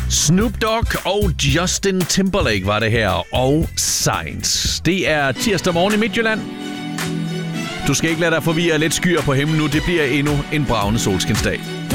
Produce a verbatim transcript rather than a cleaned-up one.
Snoop Dogg og Justin Timberlake var det her, og Science. Det er tirsdag morgen i Midtjylland. Du skal ikke lade dig forvirre lidt skyer på himlen nu. Det bliver endnu en bravende solskinsdag.